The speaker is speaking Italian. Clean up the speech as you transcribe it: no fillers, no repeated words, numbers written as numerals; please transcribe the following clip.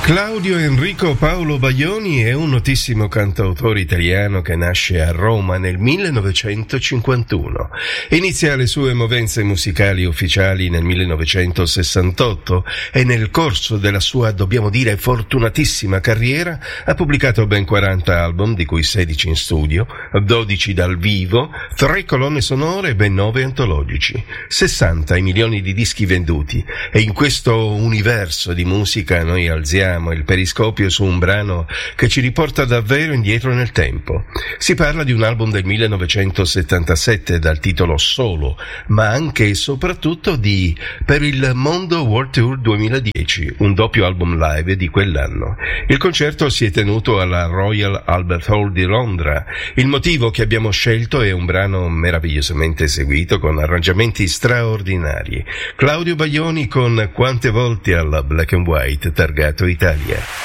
Claudio Enrico Paolo Baglioni è un notissimo cantautore italiano che nasce a Roma nel 1951. Inizia le sue movenze musicali ufficiali nel 1968 e nel corso della sua, dobbiamo dire, fortunatissima carriera ha pubblicato ben 40 album, di cui 16 in studio, 12 dal vivo, 3 colonne sonore e ben 9 antologici, 60 i milioni di dischi venduti. E in questo universo di musica noi alziamo il periscopio su un brano che ci riporta davvero indietro nel tempo. Si parla di un album del 1977 dal titolo Solo, ma anche e soprattutto di Per il Mondo World Tour 2010, un doppio album live di quell'anno. Il concerto si è tenuto alla Royal Albert Hall di Londra. Il motivo che abbiamo scelto è un brano meravigliosamente eseguito con arrangiamenti straordinari. Claudio Baglioni con Quante volte alla Black and White targato Italia.